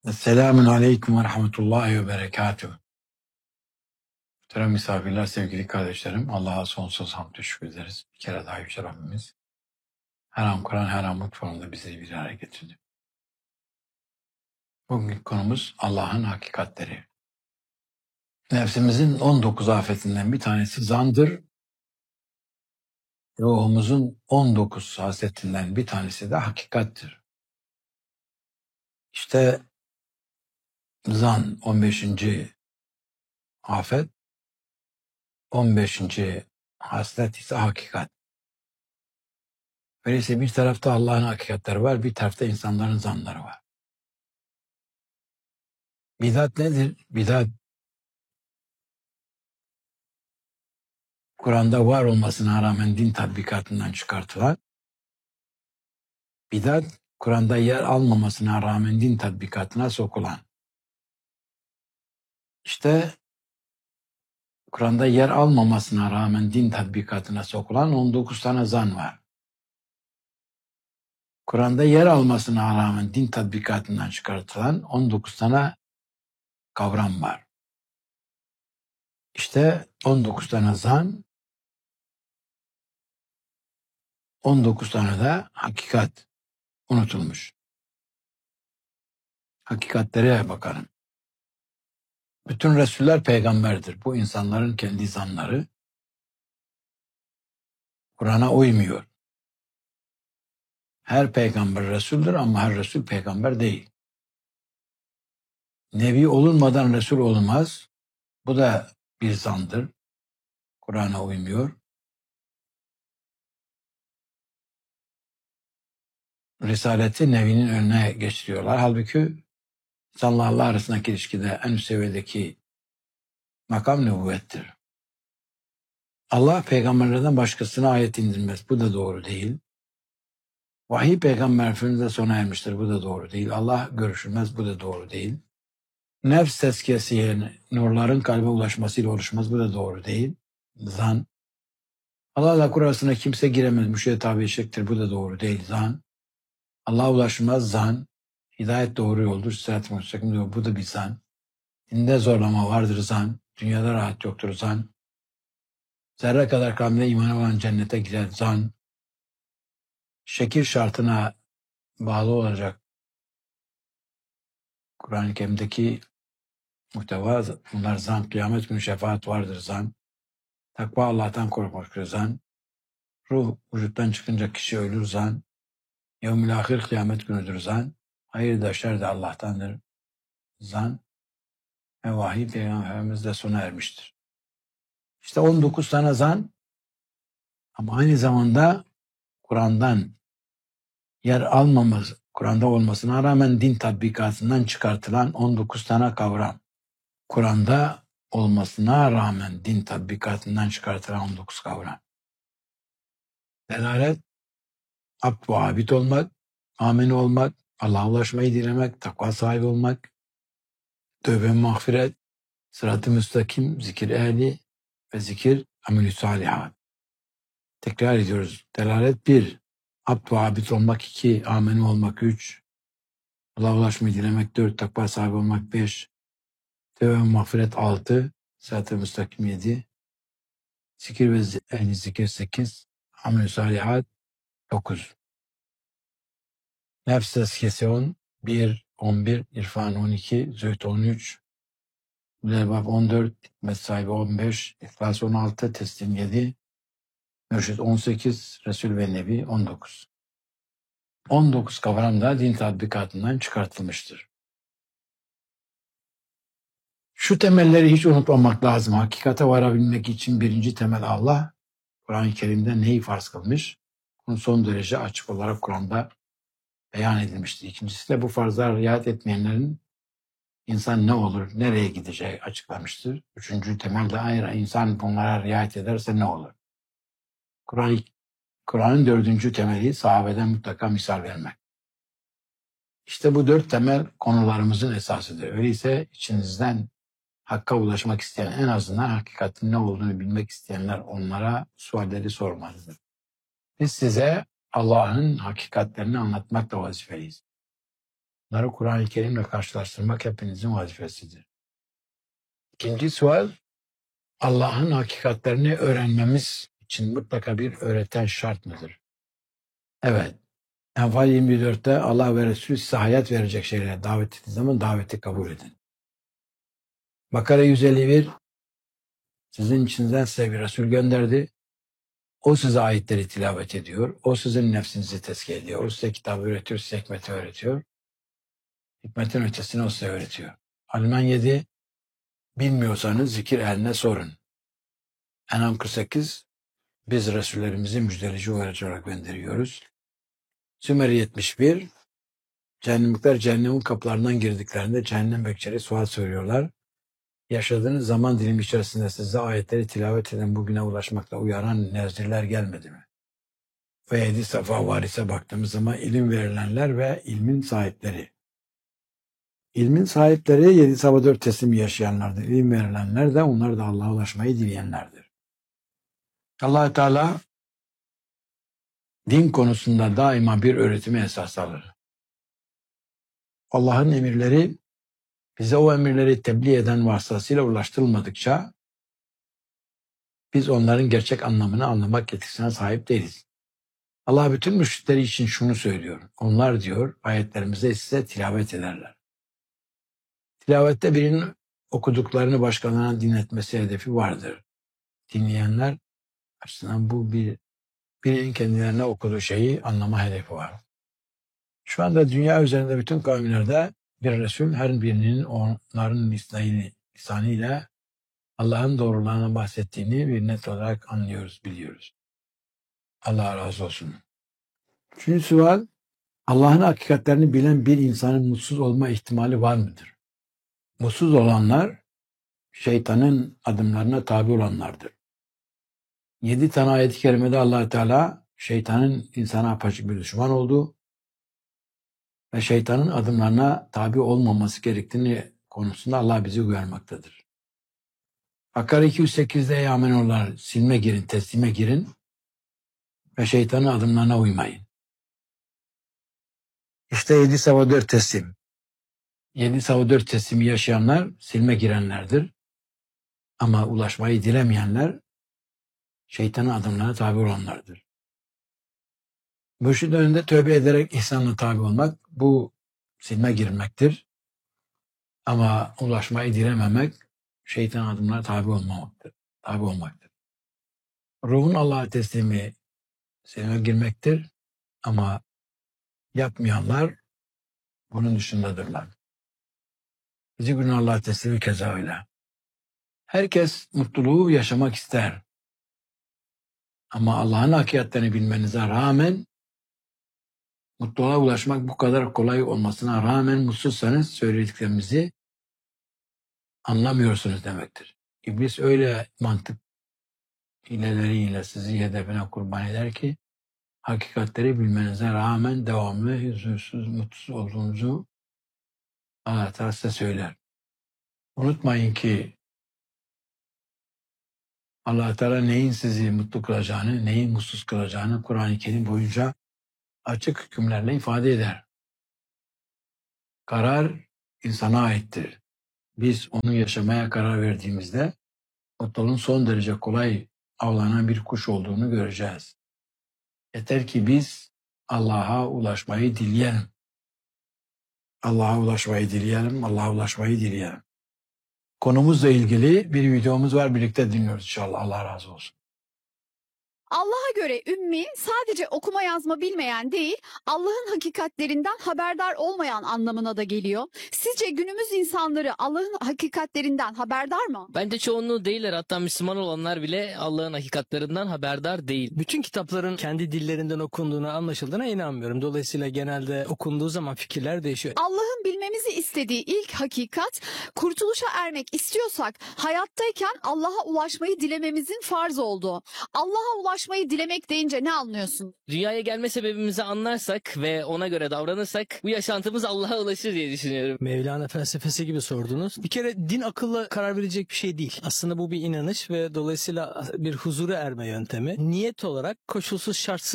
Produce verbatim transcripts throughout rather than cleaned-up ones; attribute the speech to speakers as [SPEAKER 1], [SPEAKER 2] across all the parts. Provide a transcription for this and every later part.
[SPEAKER 1] Selamun Aleyküm ve Rahmetullahi ve Berekatuhu. Muhterem misafirler, sevgili kardeşlerim, Allah'a sonsuz hamd şükür ederiz. Bir kere daha Yüce Rabbimiz her an Kur'an, her an mutfağında bizi bir araya getirdi. Bugünkü konumuz Allah'ın hakikatleri. Nefsimizin on dokuz afetinden bir tanesi zandır. Ruhumuzun on dokuz hasretinden bir tanesi de hakikattir. İşte zan on beşinci afet, on beşinci haslet ise hakikat. Öyleyse bir tarafta Allah'ın hakikatleri var, bir tarafta insanların zanları var. Bidat nedir? Bidat, Kur'an'da var olmasına rağmen din tatbikatından çıkartılan, bidat, Kur'an'da yer almamasına rağmen din tatbikatına sokulan. İşte Kur'an'da yer almamasına rağmen din tatbikatına sokulan on dokuz tane zan var. Kur'an'da yer almasına rağmen din tatbikatından çıkartılan on dokuz tane kavram var. İşte on dokuz tane zan, on dokuz tane de hakikat unutulmuş. Hakikatlere bakalım. Bütün Resuller peygamberdir. Bu insanların kendi zanları Kur'an'a uymuyor. Her peygamber Resul'dür ama her Resul peygamber değil. Nebi olunmadan Resul olmaz. Bu da bir zandır. Kur'an'a uymuyor. Risaleti Nebi'nin önüne geçiriyorlar. Halbuki insanlarla arasındaki ilişkide en üst seviyedeki makam nübüvvettir. Allah peygamberlerden başkasına ayet indirmez. Bu da doğru değil. Vahiy peygamber Efendimiz'e sona ermiştir. Bu da doğru değil. Allah görüşülmez. Bu da doğru değil. Nefs tezkiyesi yani nurların kalbe ulaşmasıyla oluşmaz. Bu da doğru değil. Zan. Allah'la Kur'an'sına kimse giremez. Müşehit tabi eşektir. Bu da doğru değil. Zan. Allah'a ulaşmaz. Zan. Hidayet doğru yoldur. Sırat-ı müstakim diyor. Bu da bir zan. Dinde zorlama vardır. Zan. Dünyada rahat yoktur. Zan. Zerre kadar kalbine imanı olan cennete girer. Zan. Şekil şartına bağlı olacak Kur'an-ı Kerim'deki muhteva bunlar zan. Kıyamet günü şefaat vardır. Zan. Takva Allah'tan korkmaktır. Zan. Ruh vücuttan çıkınca kişi ölür. Zan. Yevmül ahir kıyamet günüdür. Zan. Hayır da şer de Allah'tandır. Zan. Ve vahiy peygamberimizde sona ermiştir. İşte on dokuz tane zan ama aynı zamanda Kur'an'dan yer almamız, Kur'an'da olmasına rağmen din tatbikatından çıkartılan on dokuz tane kavram. Kur'an'da olmasına rağmen din tatbikatından çıkartılan on dokuz kavram. Delalet, abd ve abid olmak, amin olmak, Allah'a ulaşmayı dilemek, takva sahibi olmak, tövbe mağfiret, sırat-ı müstakim, zikir ehli ve zikir amel-i salihat. Tekrar ediyoruz. Delalet bir, abd ve abid olmak iki, amin olmak üç, Allah'a ulaşmayı dilemek dört, takva sahibi olmak beş, tövbe mağfiret altı, sırat-ı müstakim yedi, zikir ve ehli zikir sekiz, amel-i salihat dokuz. Nefs tezkiyesi on, bir, on bir, irfan on iki, zühd on üç, Lebab on dört, hikmet sahibi on beş, İhlas on altı, teslim yedi, Mürşid on sekiz, Resul ve Nebi on dokuz. on dokuz kavram da din tatbikatından çıkartılmıştır. Şu temelleri hiç unutmamak lazım. Hakikate varabilmek için birinci temel Allah, Kur'an-ı Kerim'de neyi farz kılmış? Bunun son derece açık olarak Kur'an'da beyan edilmiştir. İkincisi de bu farzlara riayet etmeyenlerin insan ne olur, nereye gideceği açıklamıştır. Üçüncü temel de hayır, insan bunlara riayet ederse ne olur? Kur'an, Kur'an'ın dördüncü temeli sahabeden mutlaka misal vermek. İşte bu dört temel konularımızın esasıdır. Öyleyse içinizden hakka ulaşmak isteyen, en azından hakikatin ne olduğunu bilmek isteyenler onlara sualleri sormalıdır. Biz size Allah'ın hakikatlerini anlatmakla vazifeliyiz. Bunları Kur'an-ı Kerim'le karşılaştırmak hepinizin vazifesidir. İkinci sual, Allah'ın hakikatlerini öğrenmemiz için mutlaka bir öğreten şart mıdır? Evet. Enfal yirmi dörtte Allah ve Resulü size hayat verecek şeylere davet ettiği zaman daveti kabul edin. Bakara yüz elli bir, sizin içinizden size bir Resul gönderdi. O size ayetleri tilavet ediyor. O sizin nefsinizi tezkiye ediyor. O size kitabı öğretiyor, size hikmeti öğretiyor. Hikmetin ötesini o size öğretiyor. Alman yedi, bilmiyorsanız zikir ehline sorun. Enam kırk sekiz, biz Resullerimizi müjdeleyici olarak gönderiyoruz. Sümer yetmiş bir, cehennemlikler cehennemin kapılarından girdiklerinde cehennem bekçileri sual soruyorlar. Yaşadığınız zaman dilimi içerisinde size ayetleri tilavet eden bugüne ulaşmakta uyaran nezirler gelmedi mi? Ve yedi safa varise baktığımız zaman ilim verilenler ve ilmin sahipleri. İlmin sahipleri yedi safa dört teslimi yaşayanlardır. İlim verilenler de onlar da Allah'a ulaşmayı dileyenlerdir. Allah Teala din konusunda daima bir öğretimi esas alır. Allah'ın emirleri bize o emirleri tebliğ eden vasıtasıyla ulaştırılmadıkça biz onların gerçek anlamını anlamak yetisine sahip değiliz. Allah bütün müşrikleri için şunu söylüyor. Onlar diyor ayetlerimize size tilavet ederler. Tilavette birinin okuduklarını başkalarına dinletmesi hedefi vardır. Dinleyenler açısından bu bir birinin kendilerine okuduğu şeyi anlama hedefi var. Şu anda dünya üzerinde bütün kavimlerde bir Resul her birinin onların lisanıyla Allah'ın doğrularına bahsettiğini bir net olarak anlıyoruz, biliyoruz. Allah razı olsun. Üçüncü sual, Allah'ın hakikatlerini bilen bir insanın mutsuz olma ihtimali var mıdır? Mutsuz olanlar şeytanın adımlarına tabi olanlardır. Yedi tane ayet-i kerimede Allah Teala şeytanın insana apaçık bir düşman olduğu ve şeytanın adımlarına tabi olmaması gerektiğini konusunda Allah bizi uyarmaktadır. Bakara iki yüz sekizde ey amenorlar silme girin, teslime girin ve şeytanın adımlarına uymayın. İşte yedi safa dört teslim. Yedi safa dört teslimi yaşayanlar silme girenlerdir. Ama ulaşmayı dilemeyenler şeytanın adımlarına tabi olanlardır. Mürşid önünde tövbe ederek ihsanla tabi olmak bu silme girmektir. Ama ulaşmayı dilememek şeytan adımlarına tabi olmamaktır. Tabi olmaktır. Ruhun Allah'a teslimi silme girmektir. Ama yapmayanlar bunun dışındadırlar. Bizi günün Allah'a teslimi keza öyle. Herkes mutluluğu yaşamak ister. Ama Allah'ın hakikatlerini bilmenize rağmen mutluluğa ulaşmak bu kadar kolay olmasına rağmen mutsuzsanız söylediklerimizi anlamıyorsunuz demektir. İblis öyle mantık hileleriyle sizi hedefine kurban eder ki hakikatleri bilmenize rağmen devamlı huzursuz, mutsuz olduğunuzu Allah Teala size söyler. Unutmayın ki Allah Teala neyin sizi mutlu kılacağını, neyin mutsuz kılacağını Kur'an-ı Kerim boyunca açık hükümlerle ifade eder. Karar insana aittir. Biz onu yaşamaya karar verdiğimizde mutluluğun son derece kolay avlanan bir kuş olduğunu göreceğiz. Yeter ki biz Allah'a ulaşmayı dileyelim. Allah'a ulaşmayı dileyelim, Allah'a ulaşmayı dileyelim. Konumuzla ilgili bir videomuz var, birlikte dinliyoruz inşallah. Allah razı olsun.
[SPEAKER 2] Allah'a göre ümmi sadece okuma yazma bilmeyen değil, Allah'ın hakikatlerinden haberdar olmayan anlamına da geliyor. Sizce günümüz insanları Allah'ın hakikatlerinden haberdar mı?
[SPEAKER 3] Bence çoğunluğu değiller, hatta Müslüman olanlar bile Allah'ın hakikatlerinden haberdar değil.
[SPEAKER 4] Bütün kitapların kendi dillerinden okunduğuna, anlaşıldığına inanmıyorum. Dolayısıyla genelde okunduğu zaman fikirler değişiyor.
[SPEAKER 2] Allah'ın bilmemizi istediği ilk hakikat, kurtuluşa ermek istiyorsak hayattayken Allah'a ulaşmayı dilememizin farz olduğu. Allah'a ulaşmayı dilemek deyince ne anlıyorsun?
[SPEAKER 3] Dünyaya gelme sebebimizi anlarsak ve ona göre davranırsak bu yaşantımız Allah'a ulaşır diye düşünüyorum.
[SPEAKER 4] Mevlana felsefesi gibi sordunuz. Bir kere din akılla karar verecek bir şey değil. Aslında bu bir inanış ve dolayısıyla bir huzura erme yöntemi. Niyet olarak koşulsuz şartsız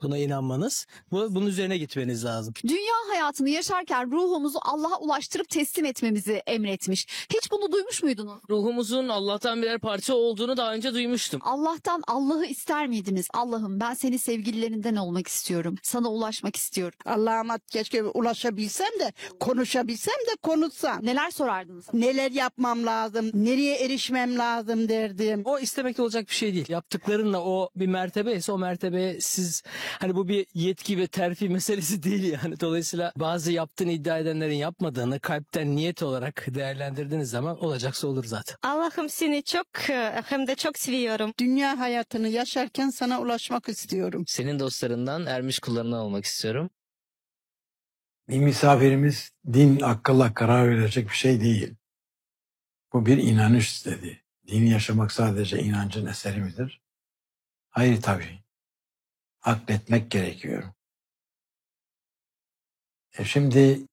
[SPEAKER 4] Buna inanmanız. Bu, bunun üzerine gitmeniz lazım.
[SPEAKER 2] Dünya hayatını yaşarken ruhumuzu Allah'a ulaştırıp teslim etmemizi emretmiş. Hiç bunu duymuş muydunuz?
[SPEAKER 3] Ruhumuzun Allah'tan birer parça olduğunu daha önce duymuştum.
[SPEAKER 2] Allah'tan Allah'ı ister miydiniz? Allah'ım ben seni sevgililerinden olmak istiyorum. Sana ulaşmak istiyorum.
[SPEAKER 5] Allah'ıma keşke ulaşabilsem de konuşabilsem de konuşsam.
[SPEAKER 2] Neler sorardınız?
[SPEAKER 5] Neler yapmam lazım, nereye erişmem lazım derdim.
[SPEAKER 4] O istemekle olacak bir şey değil. Yaptıklarınla o bir mertebe ise o mertebe siz hani bu bir yetki ve terfi meselesi değil yani. Dolayısıyla bazı yaptığını iddia edenlerin yapmadığını kalpten niyet olarak değerlendirdiğiniz zaman olacaksa olur zaten.
[SPEAKER 6] Allah'ım seni çok e, hem de çok seviyorum.
[SPEAKER 5] Dünya hayatını yaşarken sana ulaşmak istiyorum.
[SPEAKER 3] Senin dostlarından, ermiş kullarından olmak istiyorum.
[SPEAKER 1] Bir misafirimiz din akılla karar verecek bir şey değil. Bu bir inanış istedi. Dini yaşamak sadece inancın eseri midir? Hayır tabii. Akletmek gerekiyor. E şimdi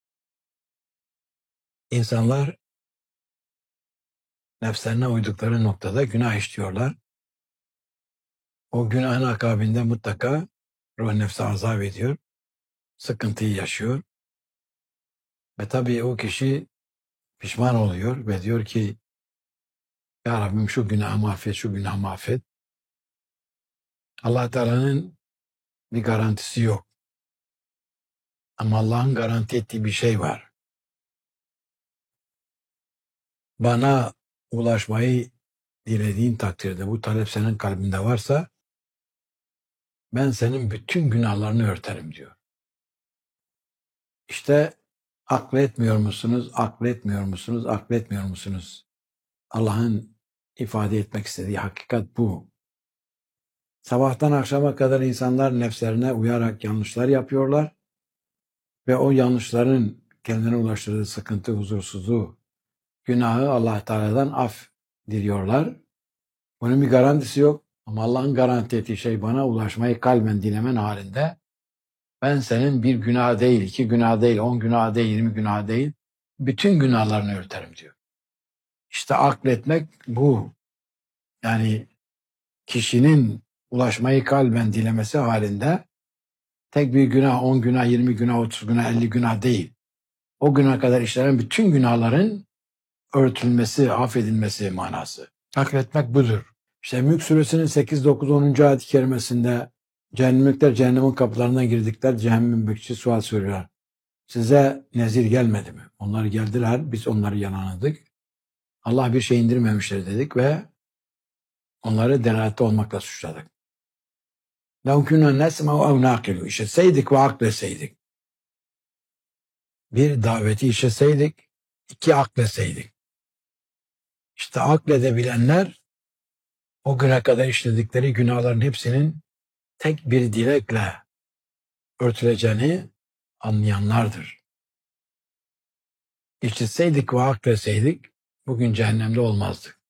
[SPEAKER 1] insanlar nefslerine uydukları noktada günah işliyorlar. O günahın akabinde mutlaka ruh nefsi azap ediyor. Sıkıntıyı yaşıyor. Ve tabii o kişi pişman oluyor ve diyor ki ya Rabbim şu günahımı affet, şu günahımı affet. Allah Teala'nın bir garantisi yok. Ama Allah'ın garanti ettiği bir şey var. Bana ulaşmayı dilediğin takdirde bu talep senin kalbinde varsa ben senin bütün günahlarını örterim diyor. İşte akletmiyor musunuz, akletmiyor musunuz, akletmiyor musunuz? Allah'ın ifade etmek istediği hakikat bu. Sabahtan akşama kadar insanlar nefslerine uyarak yanlışlar yapıyorlar ve o yanlışların kendine ulaştırdığı sıkıntı, huzursuzluğu, günahı Allah Teala'dan af diliyorlar. Bunun bir garantisi yok ama Allah'ın garanti ettiği şey bana ulaşmayı kalben dilemen halinde ben senin bir günah değil, iki günah değil, on günah değil, yirmi günah değil, bütün günahlarını örterim diyor. İşte akletmek bu. Yani kişinin ulaşmayı kalben dilemesi halinde tek bir günah, on günah, yirmi günah, otuz günah, elli günah değil. O güne kadar işlenen bütün günahların örtülmesi, affedilmesi manası. Akletmek budur. İşte Mülk Suresinin sekiz, dokuz, onuncu ayet-i kerimesinde cehennemlikler cehennemin kapılarına girdikler. Cehennemin bekçisi sual soruyor. Size nezir gelmedi mi? Onlar geldiler. Biz onları yalanladık. Allah bir şey indirmemiştir dedik ve onları delalette olmakla suçladık. لَوْ كُنَّا نَسْمَوْ اَوْ نَاقِلُوا İşitseydik ve akletseydik. Bir daveti işitseydik, iki akletseydik. İşte akledebilenler o güne kadar işledikleri günahların hepsinin tek bir dilekle örtüleceğini anlayanlardır. İşitseydik ve akletseydik bugün cehennemde olmazdık.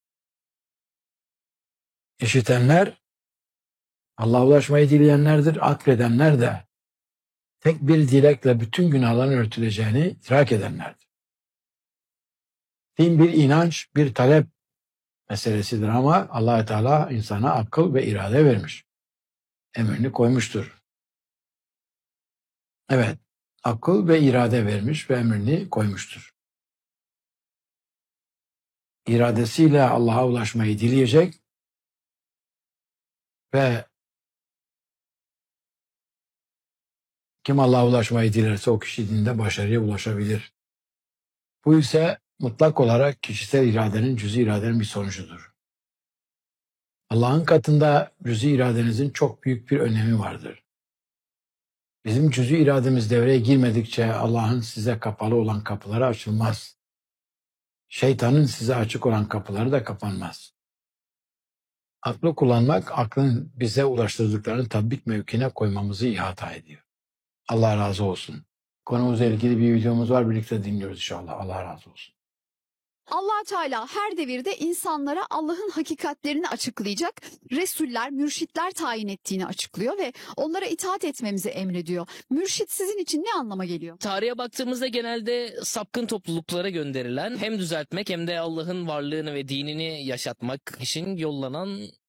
[SPEAKER 1] İşitenler Allah'a ulaşmayı dileyenlerdir. Akledenler de tek bir dilekle bütün günahların örtüleceğini idrak edenlerdir. Din bir inanç, bir talep meselesidir ama Allah Teala insana akıl ve irade vermiş. Emrini koymuştur. Evet, akıl ve irade vermiş ve emrini koymuştur. İradesiyle Allah'a ulaşmayı dileyecek ve kim Allah'a ulaşmayı dilerse o kişi dinde başarıya ulaşabilir. Bu ise mutlak olarak kişisel iradenin, cüz-i iradenin bir sonucudur. Allah'ın katında cüz-i iradenizin çok büyük bir önemi vardır. Bizim cüz-i irademiz devreye girmedikçe Allah'ın size kapalı olan kapıları açılmaz. Şeytanın size açık olan kapıları da kapanmaz. Aklı kullanmak, aklın bize ulaştırdıklarını tatbik mevkine koymamızı ihata ediyor. Allah razı olsun. Konumuzla ilgili bir videomuz var. Birlikte dinliyoruz inşallah. Allah razı olsun.
[SPEAKER 2] Allah Teala her devirde insanlara Allah'ın hakikatlerini açıklayacak resuller, mürşitler tayin ettiğini açıklıyor ve onlara itaat etmemizi emrediyor. Mürşit sizin için ne anlama geliyor?
[SPEAKER 3] Tarihe baktığımızda genelde sapkın topluluklara gönderilen hem düzeltmek hem de Allah'ın varlığını ve dinini yaşatmak için yollanan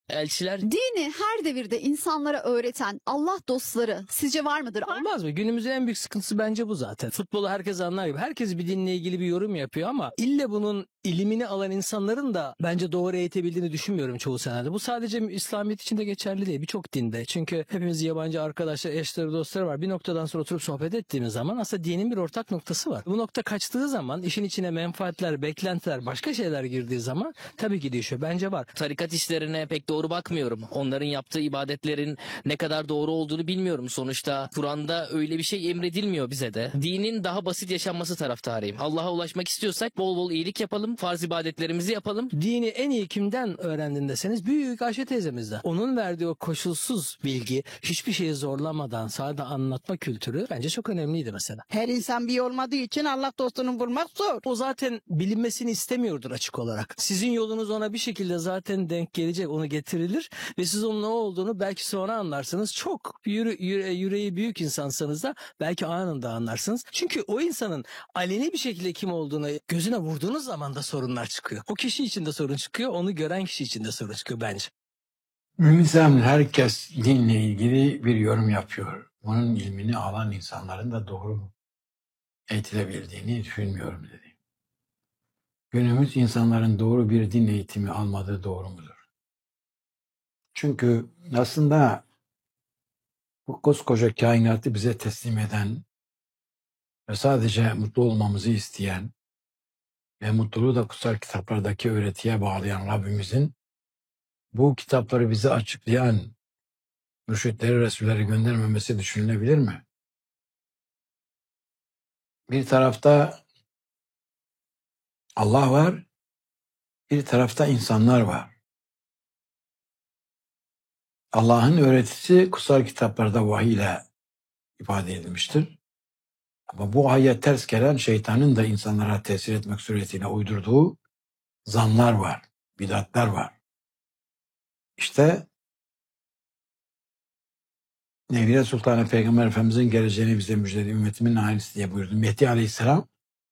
[SPEAKER 3] Elçiler
[SPEAKER 2] Dini her devirde insanlara öğreten Allah dostları sizce var mıdır?
[SPEAKER 4] Olmaz mı? Günümüzün en büyük sıkıntısı bence bu zaten. Futbolu herkes anlar gibi. Herkes bir dinle ilgili bir yorum yapıyor ama ille bunun ilimini alan insanların da bence doğru eğitebildiğini düşünmüyorum çoğu senaryoda. Bu sadece İslamiyet için de geçerli değil. Birçok dinde. Çünkü hepimiz yabancı arkadaşlar, eşleri, dostları var. Bir noktadan sonra oturup sohbet ettiğimiz zaman aslında dinin bir ortak noktası var. Bu nokta kaçtığı zaman işin içine menfaatler, beklentiler, başka şeyler girdiği zaman tabii ki değişiyor. Bence var.
[SPEAKER 3] tarikat işlerine pek doğru bakmıyorum. Onların yaptığı ibadetlerin ne kadar doğru olduğunu bilmiyorum. Sonuçta Kur'an'da öyle bir şey emredilmiyor bize de. Dinin daha basit yaşanması taraftarıyım. Allah'a ulaşmak istiyorsak bol bol iyilik yapalım, farz ibadetlerimizi yapalım.
[SPEAKER 4] Dini en iyi kimden öğrendin deseniz büyük Ayşe teyzemizden. Onun verdiği o koşulsuz bilgi, hiçbir şeyi zorlamadan sade anlatma kültürü bence çok önemliydi mesela.
[SPEAKER 5] Her insan bir olmadığı için Allah dostunu bulmak zor.
[SPEAKER 4] O zaten bilinmesini istemiyordur açık olarak. Sizin yolunuz ona bir şekilde zaten denk gelecek, onu getirilir ve siz onun ne olduğunu belki sonra anlarsınız. Çok yüre, yüre, yüreği büyük insansanız da belki anında anlarsınız. Çünkü o insanın aleni bir şekilde kim olduğunu gözüne vurduğunuz zaman da sorunlar çıkıyor. O kişi için de sorun çıkıyor, onu gören kişi için de sorun çıkıyor bence.
[SPEAKER 1] Mümin herkes dinle ilgili bir yorum yapıyor. Bunun ilmini alan insanların da doğru eğitilebildiğini düşünmüyorum dedi. Günümüz insanların doğru bir din eğitimi almadığı doğru mudur? Çünkü aslında bu koskoca kainatı bize teslim eden ve sadece mutlu olmamızı isteyen ve mutluluğu da kutsal kitaplardaki öğretiye bağlayan Rabbimizin bu kitapları bize açıklayan mürşitleri, resulleri göndermemesi düşünülebilir mi? Bir tarafta Allah var, bir tarafta insanlar var. Allah'ın öğretisi kutsal kitaplarda vahiy ile ifade edilmiştir. Ama bu vahye ters gelen şeytanın da insanlara tesir etmek suretiyle uydurduğu zanlar var, bidatlar var. İşte Nevire Sultanı Peygamber Efendimizin geleceğini bize müjdeli ümmetimin ailesi diye buyurdu. Mehdi Aleyhisselam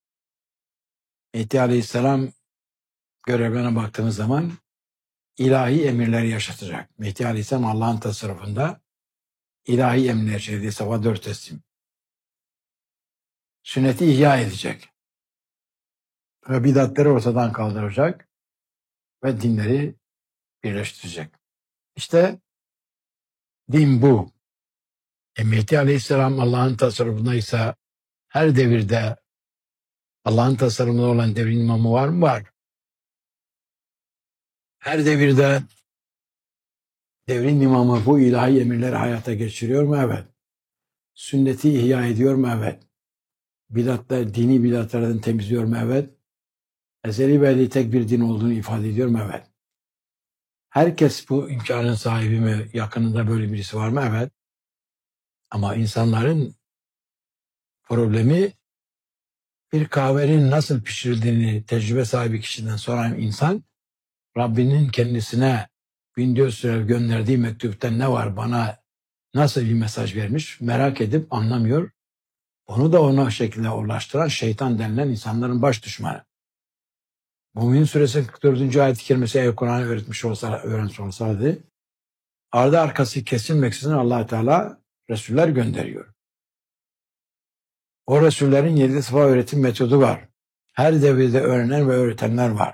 [SPEAKER 1] Mehdi Aleyhisselam görevlerine baktığımız zaman ilahi emirleri yaşatacak. Mehdi Aleyhisselam Allah'ın tasarrufunda ilahi emirleri yaşadığı sabah dört teslim. Sünneti ihya edecek. Ve bidatları ortadan kaldıracak ve dinleri birleştirecek. İşte din bu. E Mehdi Aleyhisselam Allah'ın tasarrufundaysa her devirde Allah'ın tasarrufunda olan devrin imamı var mı? Var. Her devirde devrin imamı bu ilahi emirleri hayata geçiriyor mu? Evet. Sünneti ihya ediyor mu? Evet. Bidatlar, dini bidatlardan temizliyor mu? Evet. Ezeli belli tek bir din olduğunu ifade ediyor mu? Evet. Herkes bu imkanın sahibi mi? Yakınında böyle birisi var mı? Evet. Ama insanların problemi bir kahvenin nasıl pişirildiğini tecrübe sahibi kişiden soran insan Rabbinin kendisine bin dört yüz sene gönderdiği mektupta ne var, bana nasıl bir mesaj vermiş merak edip anlamıyor. Onu da ona şekilde ulaştıran şeytan denilen insanların baş düşmanı. Mümin Suresi kırk dördüncü ayet-i kerimesi eğer Kur'an'ı öğretmiş olsa, öğrenmiş olsaydı ardı arkası kesilmeksizin Allah Teala Resuller gönderiyor. O Resullerin yedi defa öğretim metodu var. Her devirde öğrenen ve öğretenler var.